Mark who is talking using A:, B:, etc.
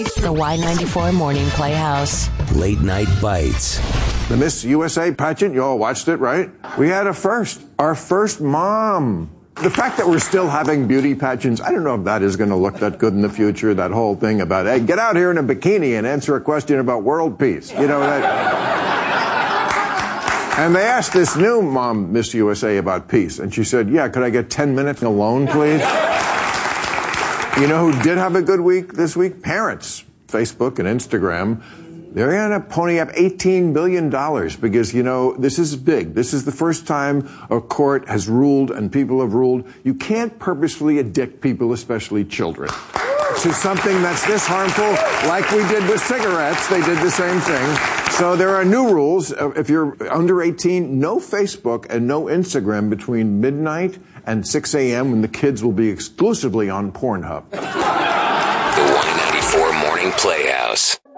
A: The Y94 Morning Playhouse.
B: Late Night Bites.
C: The Miss USA pageant, you all watched it, right? We had a first. Our first mom. The fact that we're still having beauty pageants, I don't know if that is going to look that good in the future, that whole thing about, hey, get out here in a bikini and answer a question about world peace. You know, that... And they asked this new mom, Miss USA, about peace. And she said, yeah, could I get 10 minutes alone, please? You know who did have a good week this week? Parents. Facebook and Instagram. They're going to pony up $18 billion because, you know, this is big. This is the first time a court has ruled and people have ruled you can't purposefully addict people, especially children, to something that's this harmful. Like we did with cigarettes, they did the same thing. So there are new rules. If you're under 18, no Facebook and no Instagram between midnight and 6 a.m. when the kids will be exclusively on Pornhub.
B: The Y94 Morning Playhouse.